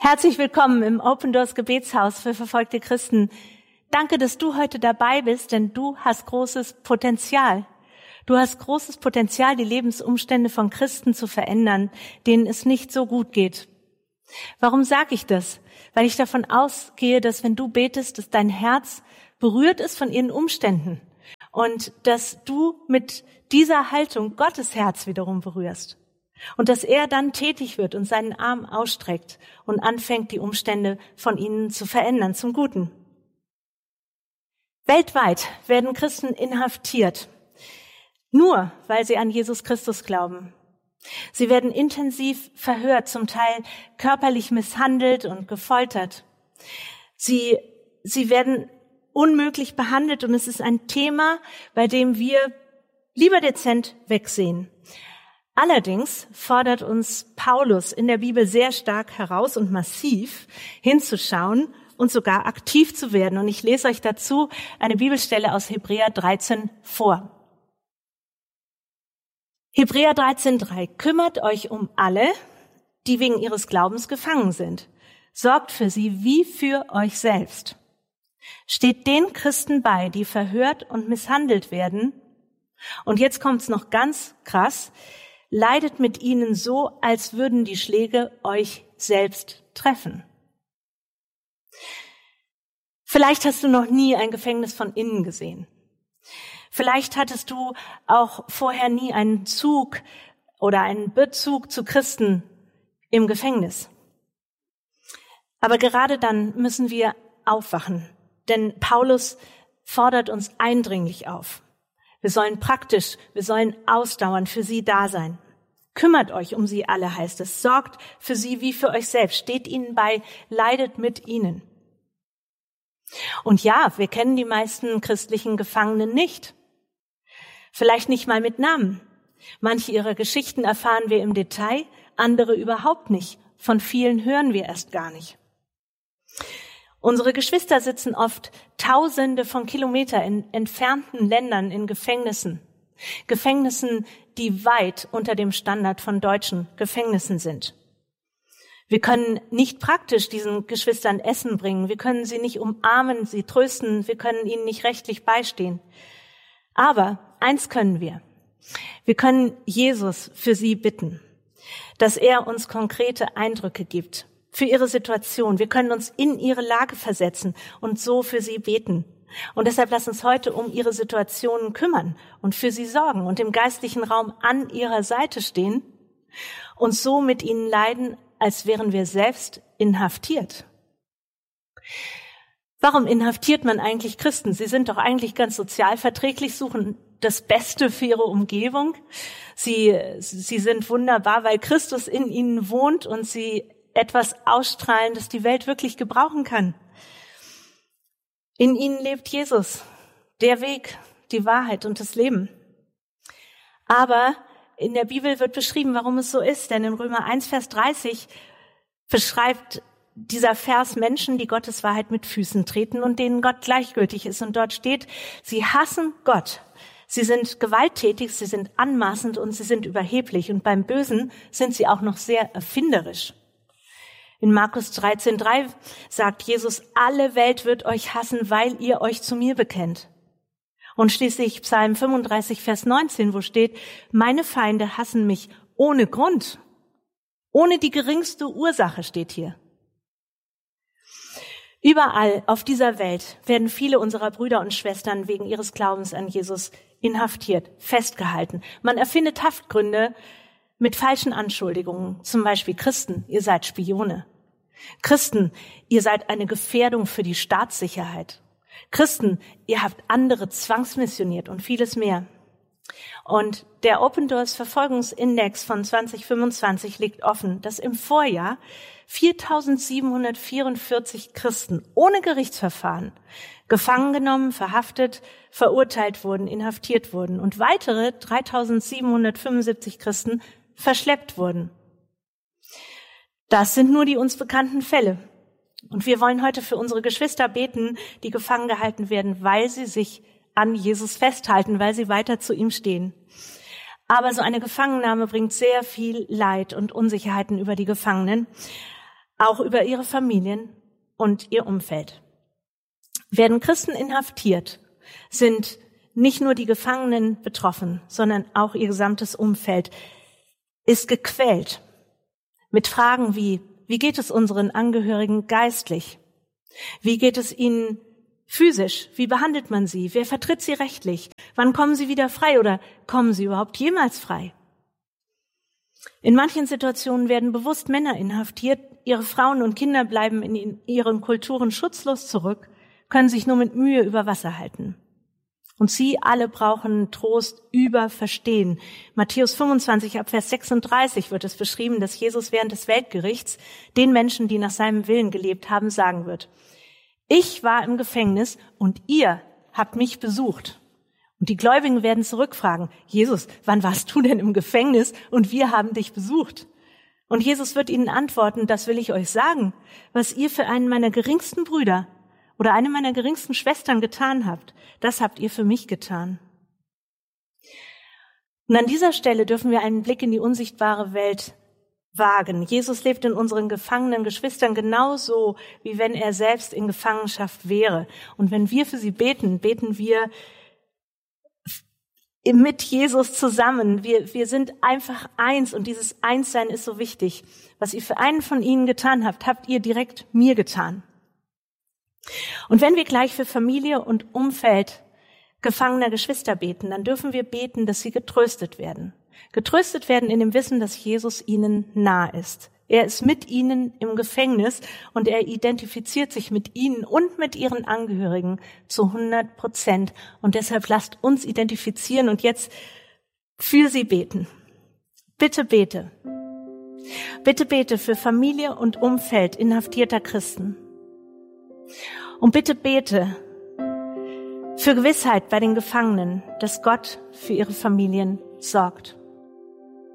Herzlich willkommen im Open Doors Gebetshaus für verfolgte Christen. Danke, dass du heute dabei bist, denn du hast großes Potenzial. Du hast großes Potenzial, die Lebensumstände von Christen zu verändern, denen es nicht so gut geht. Warum sage ich das? Weil ich davon ausgehe, dass wenn du betest, dass dein Herz berührt ist von ihren Umständen und dass du mit dieser Haltung Gottes Herz wiederum berührst. Und dass er dann tätig wird und seinen Arm ausstreckt und anfängt, die Umstände von ihnen zu verändern, zum Guten. Weltweit werden Christen inhaftiert, nur weil sie an Jesus Christus glauben. Sie werden intensiv verhört, zum Teil körperlich misshandelt und gefoltert. Sie werden unmöglich behandelt und es ist ein Thema, bei dem wir lieber dezent wegsehen. Allerdings fordert uns Paulus in der Bibel sehr stark heraus und massiv hinzuschauen und sogar aktiv zu werden. Und ich lese euch dazu eine Bibelstelle aus Hebräer 13 vor. Hebräer 13,3: Kümmert euch um alle, die wegen ihres Glaubens gefangen sind. Sorgt für sie wie für euch selbst. Steht den Christen bei, die verhört und misshandelt werden. Und jetzt kommt's noch ganz krass. Leidet mit ihnen so, als würden die Schläge euch selbst treffen. Vielleicht hast du noch nie ein Gefängnis von innen gesehen. Vielleicht hattest du auch vorher nie einen Zug oder einen Bezug zu Christen im Gefängnis. Aber gerade dann müssen wir aufwachen, denn Paulus fordert uns eindringlich auf. Wir sollen praktisch, wir sollen ausdauernd für sie da sein. Kümmert euch um sie alle, heißt es. Sorgt für sie wie für euch selbst. Steht ihnen bei, leidet mit ihnen. Und ja, wir kennen die meisten christlichen Gefangenen nicht. Vielleicht nicht mal mit Namen. Manche ihrer Geschichten erfahren wir im Detail, andere überhaupt nicht. Von vielen hören wir erst gar nicht. Unsere Geschwister sitzen oft Tausende von Kilometern in entfernten Ländern in Gefängnissen. Gefängnissen, die weit unter dem Standard von deutschen Gefängnissen sind. Wir können nicht praktisch diesen Geschwistern Essen bringen. Wir können sie nicht umarmen, sie trösten. Wir können ihnen nicht rechtlich beistehen. Aber eins können wir. Wir können Jesus für sie bitten, dass er uns konkrete Eindrücke gibt für ihre Situation. Wir können uns in ihre Lage versetzen und so für sie beten. Und deshalb lasst uns heute um ihre Situationen kümmern und für sie sorgen und im geistlichen Raum an ihrer Seite stehen und so mit ihnen leiden, als wären wir selbst inhaftiert. Warum inhaftiert man eigentlich Christen? Sie sind doch eigentlich ganz sozialverträglich, suchen das Beste für ihre Umgebung. Sie sind wunderbar, weil Christus in ihnen wohnt und sie etwas ausstrahlen, das die Welt wirklich gebrauchen kann. In ihnen lebt Jesus, der Weg, die Wahrheit und das Leben. Aber in der Bibel wird beschrieben, warum es so ist, denn in Römer 1, Vers 30 beschreibt dieser Vers Menschen, die Gottes Wahrheit mit Füßen treten und denen Gott gleichgültig ist. Und dort steht, sie hassen Gott. Sie sind gewalttätig, sie sind anmaßend und sie sind überheblich. Und beim Bösen sind sie auch noch sehr erfinderisch. In Markus 13,3 sagt Jesus, alle Welt wird euch hassen, weil ihr euch zu mir bekennt. Und schließlich Psalm 35, Vers 19, wo steht, meine Feinde hassen mich ohne Grund. Ohne die geringste Ursache steht hier. Überall auf dieser Welt werden viele unserer Brüder und Schwestern wegen ihres Glaubens an Jesus inhaftiert, festgehalten. Man erfindet Haftgründe mit falschen Anschuldigungen. Zum Beispiel Christen, ihr seid Spione. Christen, ihr seid eine Gefährdung für die Staatssicherheit. Christen, ihr habt andere zwangsmissioniert und vieles mehr. Und der Open Doors Verfolgungsindex von 2025 legt offen, dass im Vorjahr 4.744 Christen ohne Gerichtsverfahren gefangen genommen, verhaftet, verurteilt wurden, inhaftiert wurden und weitere 3.775 Christen verschleppt wurden. Das sind nur die uns bekannten Fälle. Und wir wollen heute für unsere Geschwister beten, die gefangen gehalten werden, weil sie sich an Jesus festhalten, weil sie weiter zu ihm stehen. Aber so eine Gefangennahme bringt sehr viel Leid und Unsicherheiten über die Gefangenen. auch über ihre Familien und ihr Umfeld. Werden Christen inhaftiert, sind nicht nur die Gefangenen betroffen, sondern auch ihr gesamtes Umfeld ist gequält mit Fragen wie geht es unseren Angehörigen geistlich? Wie geht es ihnen physisch? Wie behandelt man sie? Wer vertritt sie rechtlich? Wann kommen sie wieder frei oder kommen sie überhaupt jemals frei? In manchen Situationen werden bewusst Männer inhaftiert, ihre Frauen und Kinder bleiben in ihren Kulturen schutzlos zurück, können sich nur mit Mühe über Wasser halten. Und sie alle brauchen Trost über Verstehen. Matthäus 25 ab Vers 36 wird es beschrieben, dass Jesus während des Weltgerichts den Menschen, die nach seinem Willen gelebt haben, sagen wird: Ich war im Gefängnis und ihr habt mich besucht. Und die Gläubigen werden zurückfragen: Jesus, wann warst du denn im Gefängnis und wir haben dich besucht? Und Jesus wird ihnen antworten: Das will ich euch sagen, was ihr für einen meiner geringsten Brüder oder eine meiner geringsten Schwestern getan habt, das habt ihr für mich getan. Und an dieser Stelle dürfen wir einen Blick in die unsichtbare Welt wagen. Jesus lebt in unseren gefangenen Geschwistern genauso, wie wenn er selbst in Gefangenschaft wäre. Und wenn wir für sie beten, beten wir mit Jesus zusammen. Wir sind einfach eins und dieses Einssein ist so wichtig. Was ihr für einen von ihnen getan habt, habt ihr direkt mir getan. Und wenn wir gleich für Familie und Umfeld gefangener Geschwister beten, dann dürfen wir beten, dass sie getröstet werden. Getröstet werden in dem Wissen, dass Jesus ihnen nah ist. Er ist mit ihnen im Gefängnis und er identifiziert sich mit ihnen und mit ihren Angehörigen zu 100%. Und deshalb lasst uns identifizieren und jetzt für sie beten. Bitte bete. Bitte bete für Familie und Umfeld inhaftierter Christen. Und bitte bete für Gewissheit bei den Gefangenen, dass Gott für ihre Familien sorgt.